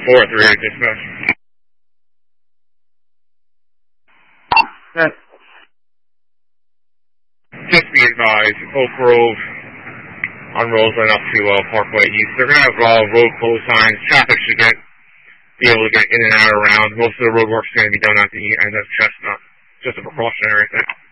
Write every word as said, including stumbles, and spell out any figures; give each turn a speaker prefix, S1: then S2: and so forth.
S1: four three eight dispatch.
S2: Yes.
S1: Just be advised, Oak Grove on Roseland up to uh, Parkway East, they're going to have uh, road closed signs. Traffic should get be able to get in and out around. Most of the road work's going to be done at the end of Chestnut. Just a precautionary thing.